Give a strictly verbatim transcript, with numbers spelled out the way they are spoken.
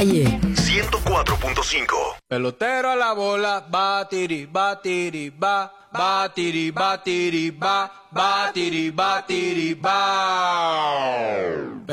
calle. ciento cuatro punto cinco. Pelotero a la bola, batiri, batiri, ba, batiri, batiri, ba, batiri, batiri, ba.